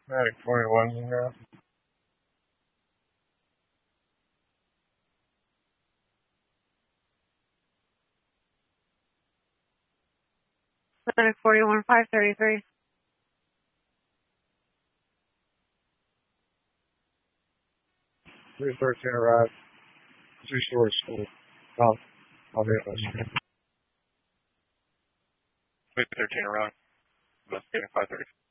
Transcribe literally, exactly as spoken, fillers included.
Medic twenty-one now. Medic forty-one, five thirty-three. three thirteen arrived. Two-story school. Oh, I'll be at three thirteen arrived. Investigating five thirty.